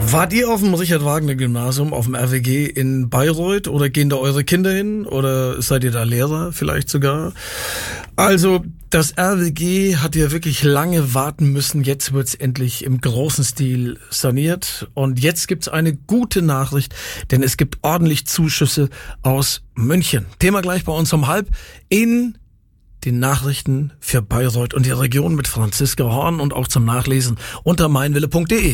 Wart ihr auf dem Richard-Wagner-Gymnasium, auf dem RWG in Bayreuth, oder gehen da eure Kinder hin, oder seid ihr da Lehrer vielleicht sogar? Also das RWG hat ja wirklich lange warten müssen, jetzt wird's endlich im großen Stil saniert und jetzt gibt's eine gute Nachricht, denn es gibt ordentlich Zuschüsse aus München. Thema gleich bei uns um 12:30 in den Nachrichten für Bayreuth und die Region mit Franziska Horn und auch zum Nachlesen unter meinwille.de.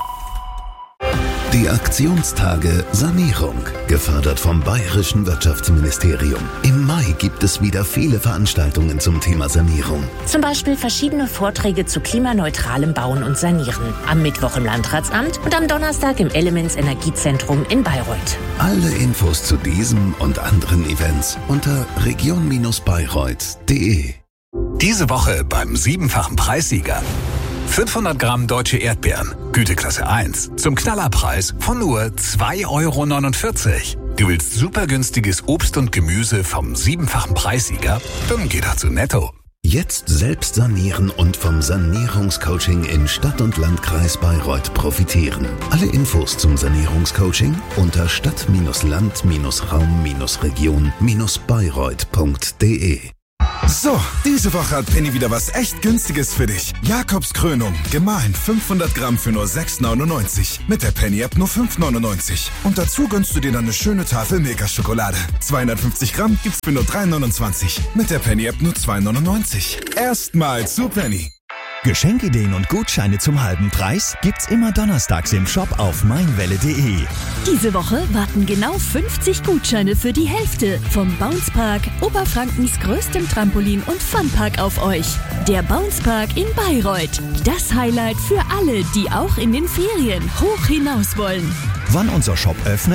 Die Aktionstage Sanierung, gefördert vom Bayerischen Wirtschaftsministerium. Im Mai gibt es wieder viele Veranstaltungen zum Thema Sanierung. Zum Beispiel verschiedene Vorträge zu klimaneutralem Bauen und Sanieren. Am Mittwoch im Landratsamt und am Donnerstag im Elements Energiezentrum in Bayreuth. Alle Infos zu diesem und anderen Events unter region-bayreuth.de. Diese Woche beim 7-fachen Preissieger. 500 Gramm deutsche Erdbeeren, Güteklasse 1, zum Knallerpreis von nur 2,49 €. Du willst super günstiges Obst und Gemüse vom 7-fachen Preissieger? Dann geh doch zu Netto. Jetzt selbst sanieren und vom Sanierungscoaching in Stadt und Landkreis Bayreuth profitieren. Alle Infos zum Sanierungscoaching unter Stadt-Land-Region-Bayreuth.de. So, diese Woche hat Penny wieder was echt Günstiges für dich. Jakobs Krönung, gemahlen 500 Gramm für nur 6,99. Mit der Penny-App nur 5,99. Und dazu gönnst du dir dann eine schöne Tafel Milka-Schokolade. 250 Gramm gibt's für nur 3,29. Mit der Penny-App nur 2,99. Erstmal zu Penny. Geschenkideen und Gutscheine zum halben Preis gibt's immer donnerstags im Shop auf meinwelle.de. Diese Woche warten genau 50 Gutscheine für die Hälfte vom Bounce Park, Oberfrankens größtem Trampolin- und Funpark auf euch. Der Bounce Park in Bayreuth. Das Highlight für alle, die auch in den Ferien hoch hinaus wollen. Wann unser Shop öffnet?